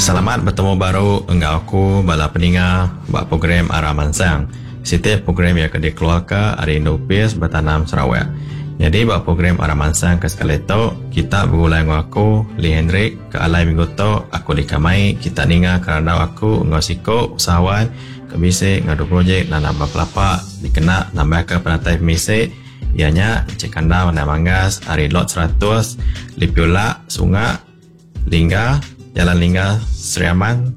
Selamat bertemu baru dengan aku bala pendengar buat program Arah Mansang. Setiap program yang akan dikeluarkan hari Indopis Bertanam Sarawak. Jadi buat program Arah Mansang ke sekali tu, kita berulang dengan aku, Lee Hendrik, ke alai minggu tu, aku dikamai, kita dengar kerana aku ngosiko usahawan, kebisik, ngadu projek, dan nambah kelapa, dikena nambah ke penatai pemisik, ianya Encik Kandau, Nak Manggas, hari lot 100, Lipiula, Sungai, Lingga, Jalan Lingga, Seriaman.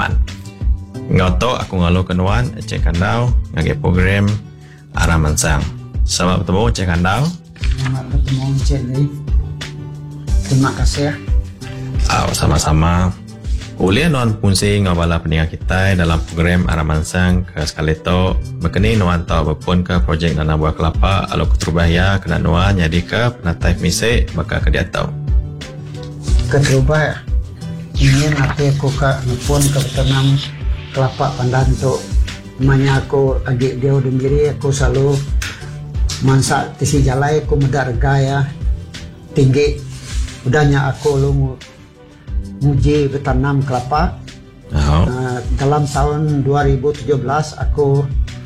Ngoto aku ngalu kenuan Encik Kandau ngagi program Arah Mansang. Selamat bertemu Encik Kandau. Selamat bertemu Encik Lee. Terima kasih. Sama-sama. Boleh nuan fungsi ngabala pendengar kita dalam program Arah Mansang ke sekali tu berkini nuan tahu berpun ke projek nanam buah kelapa alo keterubahaya kena nuan jadi ke penatai misik bakal ke dia tahu. Keterubah ingin aku ke ngepun ke bertanam kelapa pandan tu. Namanya aku adik dia diri aku selalu mansa tisi jalai aku mudah regaya tinggi. Udahnya aku lu muji bertanam kelapa. Dalam tahun 2017 aku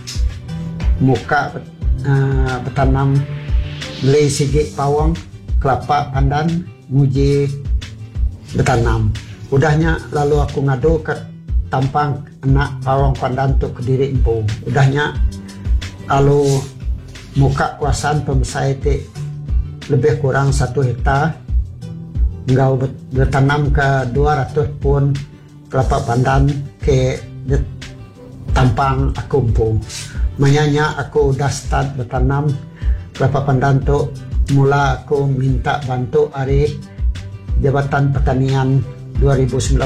muka bertanam beli sigi pawang kelapa pandan muji bertanam. Udahnya lalu aku ngadu ke tampang anak pawang pandan tu ke diri empu. Udahnya lalu muka kuasaan pembesar itu lebih kurang 1 hektar. Engkau bertanam ke 200 pun kelapa pandan ke tampang aku empu. Maknanya aku dah start bertanam kelapa pandan tu. Mula aku minta bantu hari Jabatan Pertanian 2019.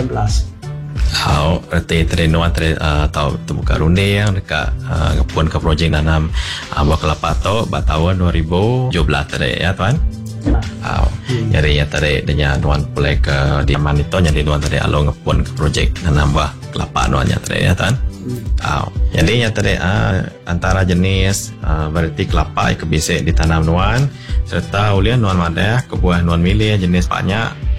Berarti terenuan tahu terbuka runde yang dekat ngepun ke projek nanam buah kelapa tu pada tahun 2017 tadi ya tuan. Jadi ya tadi dengan nuan pulai ke diaman itu jadi nuan tadi alo ngepun ke projek nanam buah kelapa nuannya tadi ya tuan. Jadi yang tadi antara jenis berarti kelapa yang bisa ditanam nuan serta ulian nuan madah ke buah nuan milih jenis banyak.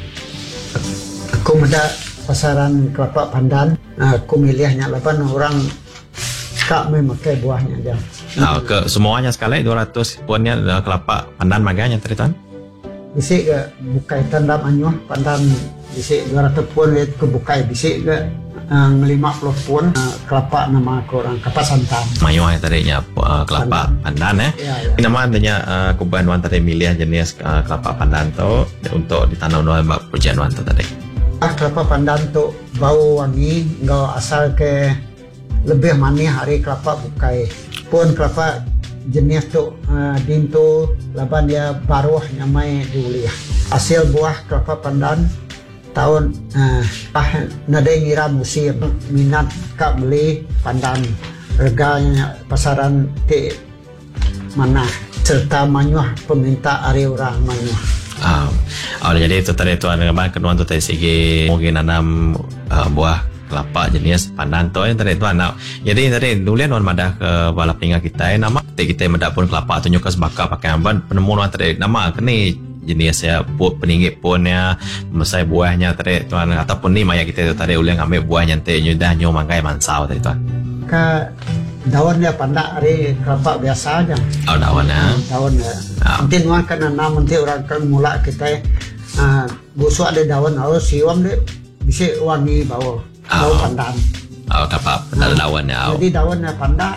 Aku muda pasaran kelapa pandan. Aku milihnya 8 orang kak memakai buahnya aja. Ke semuanya sekali 200 punnya kelapa pandan maganya tadi tuan. Bisik ke bukai tandam anyuh pandan bisik 200 pun lihat ke bukai bisik ke 50 pun kelapa nama orang kelapa santan. Mayu yang tadinya kelapa pandan ya. Nama adanya kuban wan tadi milih jenis kelapa pandan tu untuk ditanam dalam pujian wan tu tadi. Kelapa pandan tu bau wangi, enggak asal ke lebih manis hari kelapa bukai. Pun kelapa jenis tu dim tu laban dia baruh nyamai dulu ya. Hasil buah kelapa pandan tahun nada ngira musim minat kak beli pandan reganya pasaran ti mana serta manyuh peminta hari orang manyuh. Jadi itu tadi tuan dengan kenuan tu tadi segi mungkin nanam buah kelapa jenis pandan tu yang tadi tuan. Jadi tadi dulu nuan madah ke bala peninggal kita nama kita madah pun kelapa tunjuk ke sebaka pakai amban penemu nuan tadi nama kini jenis ya peninggi punnya mesai buahnya tadi tuan ataupun ni maya kita tu tadi ulang ambil buahnya nanti nyudah nyu manggai mansau tadi tuan. Ke daunnya pandak hari kelapa biasa aja. Daunnya. Daunnya. Nanti nuan kan nanam nanti orang kan mula kita busuk ada daun lalu siwam deh bisa wangi bau pandan. Kelapa ada daunnya. Jadi daunnya pandak.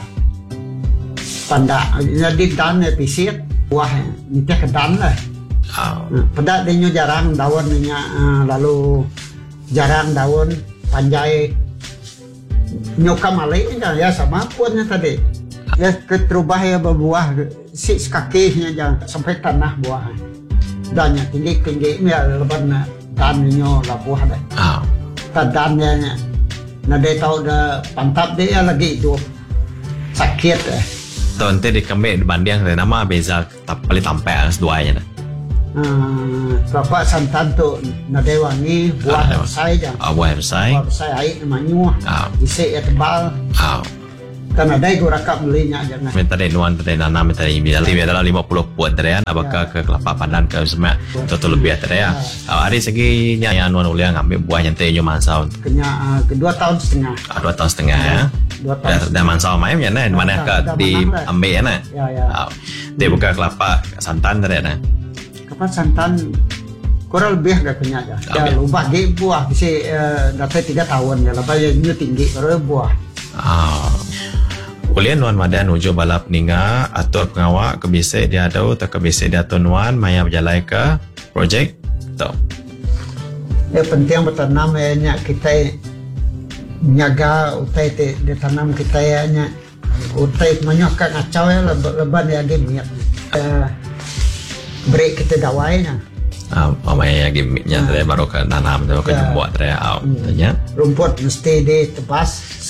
Jadi daunnya pisik buahnya nanti ke daun lah. Pada dia jarang daunnya lalu jarang daun panjai nyoka malai ya sama puannya tadi ya keterubah ya berbuah si kakinya jangan sampai tanah buah dannya tinggi ya leban dannya lah buah deh dannya nah dia tahu dah pantap dia lagi hidup sakit tu nanti dikembali dibanding dari nama beza paling tampil seduanya dah. Kelapa santan tu nada wangi buah hersai je. Buah hersai. Buah hersai air namanya. Isi ya tebal. Tanah dai ko rakap belinya jangan. Minta deh nuan tadi nanam minta ini dalam 50 puan tadi kan apakah ke kelapa pandan ke semak total lebih tadi ya. Hari seginya yang nuan uliang ambil buah yang teh mansau. Kena kedua tahun setengah. 2 tahun setengah ya. 2 tahun. Dah mansau main ya nah mana ke di ambil ya nah. Ya. Dia buka kelapa santan tadi nah. Kelapa santan kurang lebih agak kena aja. Ya lupa ge buah bisa dapat 3 tahun ya lepas nya tinggi kalau buah. Ulian nuan madan ujo balap ninga atur pengawak kebisik dia tahu tak kebisik dia tu nuan maya berjalai ke projek tu. Penting bertanam nya kita nyaga utai dia tanam kita nya utai banyak kan ngacau ya leban ya game break kita dawainya. Maya gimmicknya tadi baru ke tanam tu ke jembuat tadi tanya. Rumput mesti ditebas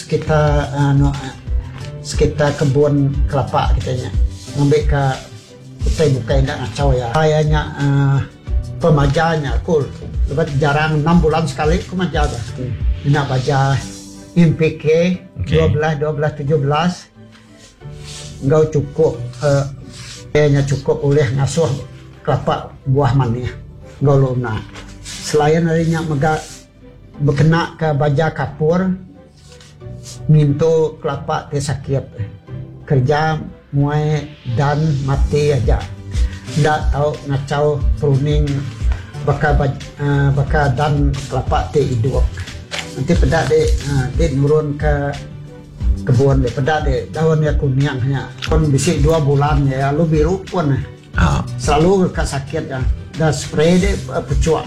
sekitar kebun kelapa kitanya ngambil ke utai bukai nak ngacau ya kayaknya pemajanya cool lepas jarang 6 bulan sekali aku maja dah nak baca MPK 12 17 enggak cukup kayaknya cukup oleh ngasuh kelapa buah manis enggak luna selain harinya mega berkena ke baja kapur minto kelapa te sakit kerja muai dan mati aja ndak tahu ngacau pruning baka dan kelapa te hidup nanti pedak de nurun ke kebun de pedak de daunnya kuning hanya pun bisik 2 bulan ya lu biru pun selalu ke sakit ya dah spray de pecuak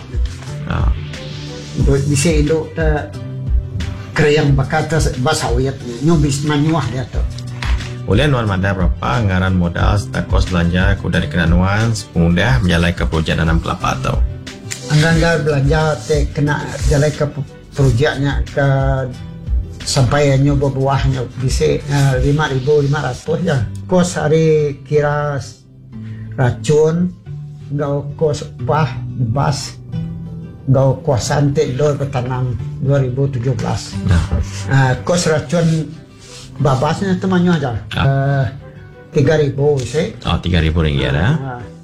bisik hidup kerjaan bakal basawit nyubis manyuah dia tu. Ulian nuan mada berapa anggaran modal serta kos belanja ku dari kena nuan semudah menjalai ke projek nanam kelapa tu. Anggaran belanja te kena jalai ke projeknya ke sampai nyoba buahnya bisa 5.500 ya. Kos hari kira racun, enggak kos upah bebas. Gau kuasaan te doi bertanam 2017. Kos racun babasnya temannya aja. 3.000 sih. 3.000 ringgit ya.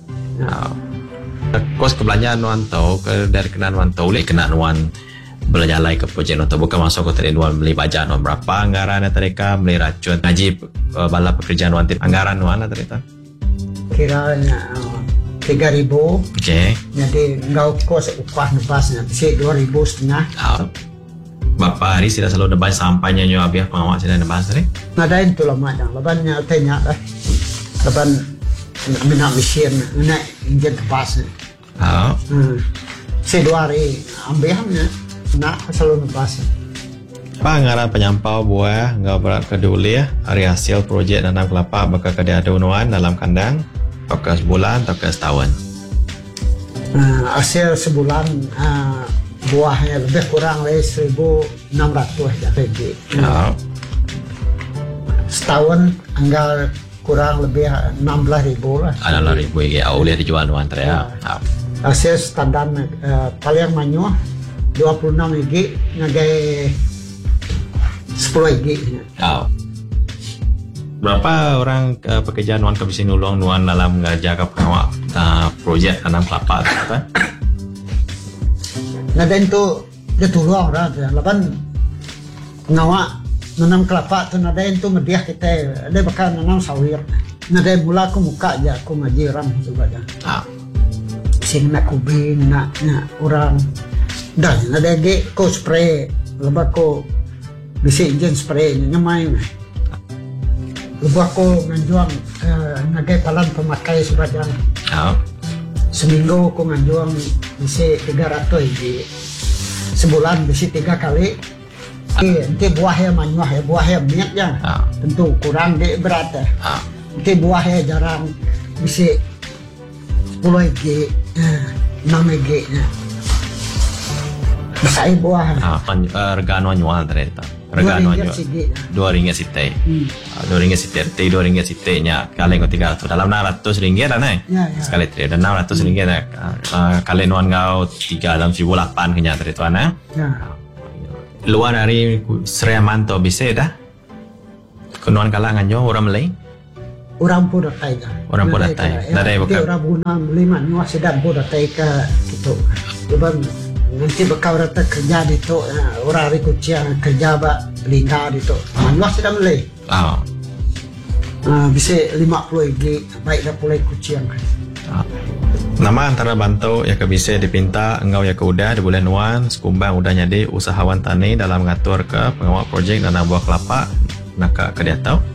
Kos kebelanjaan nuan tau ke dari kena nuan tau lek kena nuan belanja lai ke projek nuan tau bukan masuk ke tadi nuan beli baja nuan berapa anggaran tadi ka beli racun ngaji bala pekerjaan nuan anggaran nuan tadi ta. Kiranya 3.000. Okey. Jadi engkau kos upah nebasnya bisa 2.500. Bapa hari sudah selalu nebas sampainya nyo abiah pengawak sudah nebas ni. Ngadain tu lama dah. Lebannya tanya dah. Leban mina mesin, mina injek nebas. Si 2 hari ambilnya nak selalu nebas. Anggaran penyampau buah engkau berat keduli hari hasil projek nanam kelapa bakal kedia adunuan dalam kandang. Atau sebulan atau setahun? Hasil sebulan buahnya lebih kurang 1.600 ya ringgit. Setahun anggal kurang lebih 16.000 lah. 16.000 ya, boleh dijual nuan ya. Hasil standar paling manyuh 26 ringgit ngagai 10 ringgit. Berapa orang pekerja nuan kebisi nulung nuan dalam mengajar pengawak projek tanam kelapa apa? Nadain tu dia tolong dah. Lepas pengawak nanam kelapa tu nadain tu ngediah kita dia bakal nanam sawit. Nadain mula aku muka aja aku ngaji ram juga dah. Sing nak kubing nak orang dah nadain ge ko spray lepas ko bisi jen spray nyamai. Lepas ko nganjuang nagai palan pemakai sebagian. Seminggu ko nganjuang bisa 300 ringgit. Sebulan bisa 3 kali. Nanti buahnya manyuah ya, buahnya banyak ya. Tentu kurang dia berat ya. Nanti buahnya jarang bisa 10 ringgit, 6 ringgit. Bisa buah. Regano nyual ternyata. Regano nyual. 2 ringgit sitai. 2 ringgit sitai. 2 ringgit sitai nya kali ko 300. Dalam 600 ringgit dah naik. Sekali trade dan 600 ringgit kali nuan ngau 3 dalam 1.800 kenya tadi tuan Ya. Luar dari Sremanto bisa dah. Kenuan kalangan jo orang Malay. Orang pun datai ka. Orang pun datai. Datai Dia bukan. orang guna meliman nyuah sedang pun datai ka gitu. Lepas nanti bekau datang kerja di tu orang hari kuciang kerja ba lingkar di tu. Nyuah sedang melay. Bisa 50 gig baik dah pulai kuciang. Nama antara bantau yang bisa dipinta engau yang keudah di bulan Wan sekumbang udah jadi usahawan tani dalam mengatur ke pengawal projek dan buah kelapa nak ke dia tahu.